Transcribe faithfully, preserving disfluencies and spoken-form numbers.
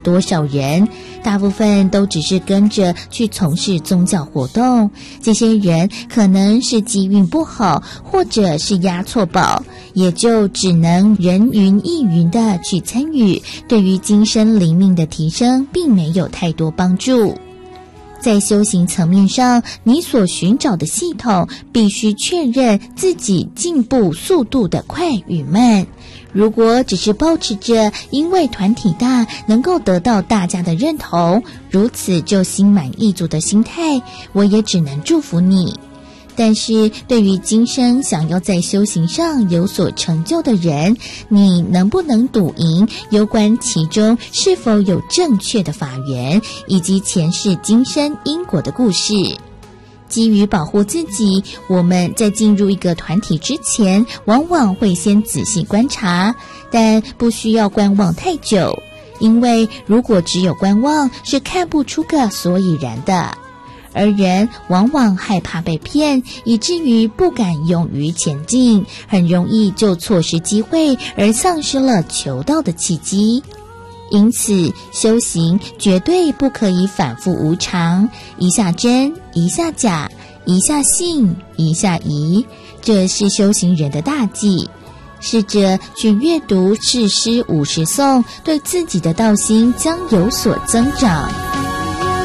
多少人，大部分都只是跟着去从事宗教活动。这些人可能是机运不好，或者是押错宝，也就只能人云亦云的去参与，对于今生灵命的提升并没有太多帮助。在修行层面上，你所寻找的系统必须确认自己进步速度的快与慢。如果只是抱持着因为团体大能够得到大家的认同，如此就心满意足的心态，我也只能祝福你。但是对于今生想要在修行上有所成就的人，你能不能赌赢有关其中是否有正确的法源，以及前世今生因果的故事。基于保护自己，我们在进入一个团体之前，往往会先仔细观察，但不需要观望太久，因为如果只有观望，是看不出个所以然的。而人往往害怕被骗，以至于不敢勇于前进，很容易就错失机会，而丧失了求道的契机。因此，修行绝对不可以反复无常，一下真，一下假，一下信，一下疑，这是修行人的大忌。试着去阅读四诗五十颂，对自己的道心将有所增长。